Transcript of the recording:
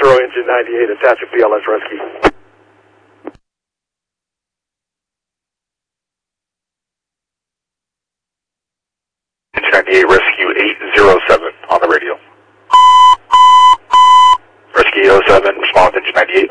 Engine 98, attach a PLS rescue. Engine 98, rescue 807 on the radio. Rescue 807, respond Engine 98.